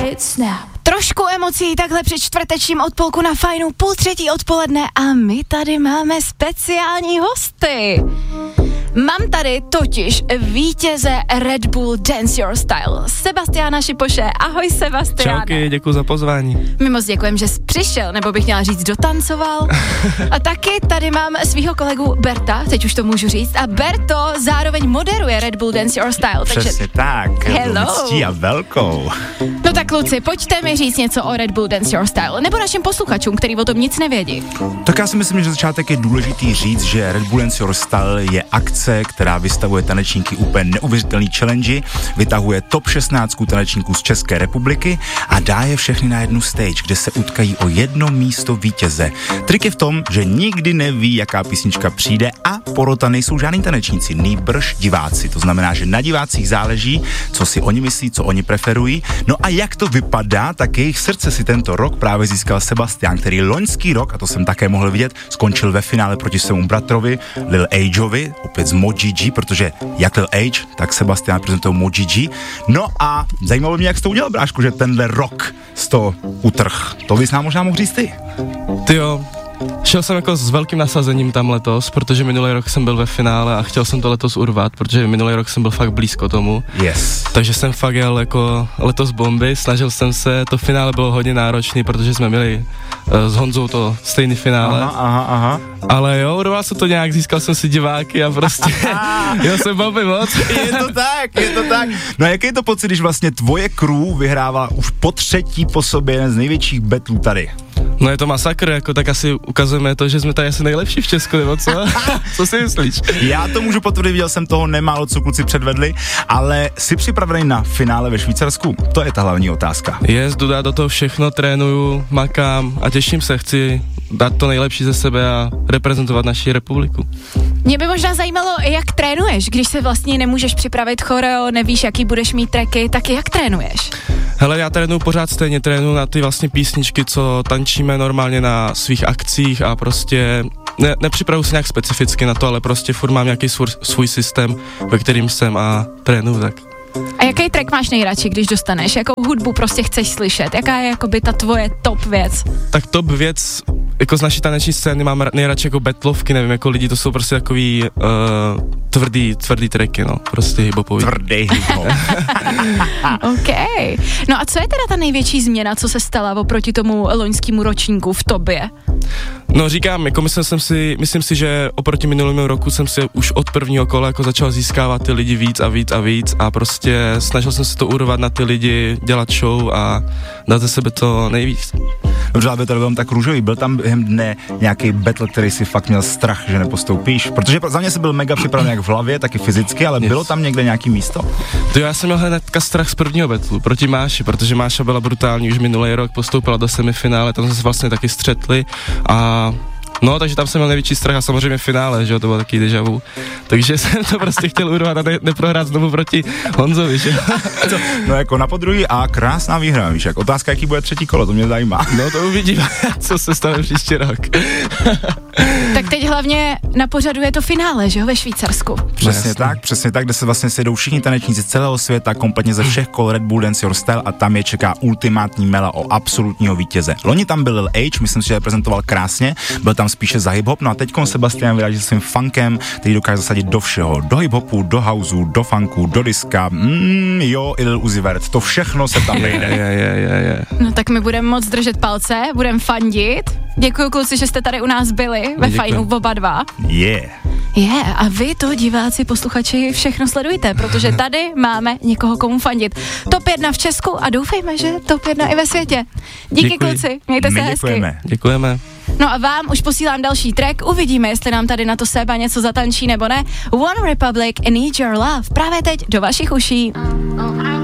it snap. Trošku emocí takhle při čtvrtečním odpolku na Fajnu, 2:30 odpoledne a my tady máme speciální hosty. Mám tady totiž vítěze Red Bull Dance Your Style, Sebastiana Šipoše. Ahoj Sebastiane. Čauky, děkuji za pozvání. My moc děkujem, že jsi přišel, nebo bych měla říct dotancoval. A taky tady mám svýho kolegu Berta, teď už to můžu říct, a Berto zároveň moderuje Red Bull Dance Your Style. Přesně tak. Hello. Ctí a velkou. No tak kluci, pojďte mi říct něco o Red Bull Dance Your Style, nebo našim posluchačům, který o tom nic nevědí. Tak já si myslím, že začátek je důležitý říct, že Red Bull Dance Your Style je akce, která vystavuje tanečníky úplně neuvěřitelný challenge, vytahuje top 16 tanečníků z České republiky a dá je všechny na jednu stage, kde se utkají o jedno místo vítěze. Trik je v tom, že nikdy neví, jaká písnička přijde a porota nejsou žádný tanečníci, nýbrž diváci. To znamená, že na divácích záleží, co si oni myslí, co oni preferují. No a jak to vypadá, tak jejich srdce si tento rok právě získal Sebastian, který loňský rok, a to jsem také mohl vidět, skončil ve finále proti svému bratrovi Lil Ageovi, opět z Moji G, protože jak Lil Age, tak Sebastian prezentoval Moji G. No a zajímalo mě, jak jsi to udělal, brášku, že tenhle rok z toho utrh. To bys nám možná mohl říct ty. Tyjo, šel jsem jako s velkým nasazením tam letos, protože minulý rok jsem byl ve finále a chtěl jsem to letos urvat, protože minulý rok jsem byl fakt blízko tomu. Yes. Takže jsem fakt jel jako letos bomby, snažil jsem se, to finále bylo hodně náročný, protože jsme měli s Honzou to stejný finále. Aha. Ale jo, urval jsem to nějak, získal jsem si diváky a prostě jel jsem bomby moc. Je to tak. No a jaký je to pocit, když vlastně tvoje crew vyhrává už po třetí po sobě jeden z největších battlů tady? No je to masakr, jako tak asi ukazujeme to, že jsme tady asi nejlepší v Česku, nebo co? Co si myslíš? Já to můžu potvrdit, viděl jsem toho nemálo, co kluci předvedli, ale jsi připravený na finále ve Švýcarsku? To je ta hlavní otázka. Jdu dát do toho všechno, trénuju, makám a těším se, chci dát to nejlepší ze sebe a reprezentovat naši republiku. Mě by možná zajímalo, jak trénuješ, když se vlastně nemůžeš připravit choreo, nevíš, jaký budeš mít tracky, tak jak trénuješ? Hele, já trénuju pořád stejně, trénuju na ty vlastně písničky, co tančíme normálně na svých akcích a prostě nepřipravuju se nějak specificky na to, ale prostě furt mám nějaký svůj systém, ve kterým jsem a trénuju tak. A jaký track máš nejradši, když dostaneš? Jakou hudbu prostě chceš slyšet? Jaká je jakoby ta tvoje top věc? Tak top věc, jako z naší taneční scény mám nejradši jako battlovky, nevím, jako lidi, to jsou prostě takový tvrdý tracky, no, prostě hip-hopový. Tvrdý hip-hop. OK. No a co je teda ta největší změna, co se stala oproti tomu loňskému ročníku v tobě? No říkám, jako myslím si, že oproti minulému roku jsem si už od prvního kola jako začal získávat ty lidi víc a prostě snažil jsem se to urvat na ty lidi, dělat show a dát ze sebe to nejvíc. Dobře, ale to byl tak růžový, byl tam během dne nějaký battle, který si fakt měl strach, že nepostoupíš? Protože za mě se byl mega připravený jak v hlavě, tak i fyzicky, ale bylo tam někde nějaký místo? To já jsem měl hnedka strach z prvního battlu proti Máši, protože Máša byla brutální už minulý rok, postoupila do semifinále, tam jsme se vlastně taky střetli a no, takže tam jsem měl největší strach a samozřejmě finále, že jo, to bylo taky déjà vu. Takže jsem to prostě chtěl urvat a neprohrát znovu proti Honzovi, že jo. No jako na podruhý a krásná výhra, víš, jak otázka, jaký bude třetí kolo, to mě zajímá. No to uvidíme, co se stane příští rok. Tak teď hlavně na pořadu je to finále, že jo, ve Švýcarsku. Přesně tak, kde se vlastně sejdou všichni tanečníci z celého světa, kompletně ze všech kol Red Bull Dance Your Style a tam je čeká ultimátní mela o absolutního vítěze. Loni tam byl Lil Age, myslím si, že reprezentoval krásně, byl tam spíše za hip-hop, no a teďkon Sebastian vyráží svým funkem, který dokáže zasadit do všeho, do hip-hopu, do houseu, do funku, do diska, jo, i Lil Uzi Vert, to všechno se tam vejde. Je. No tak my budeme moc držet palce, budeme fandit. Děkuju kluci, že jste tady u nás byli ve Fajnu oba dva. A vy to, diváci, posluchači, všechno sledujte, protože tady máme někoho, komu fandit. Top 1 v Česku a doufejme, že top 1 i ve světě. Díky kluci, mějte se hezky. Děkujeme. No a vám už posílám další track, uvidíme, jestli nám tady na to Seba něco zatančí nebo ne. One Republic, Need Your Love, právě teď do vašich uší.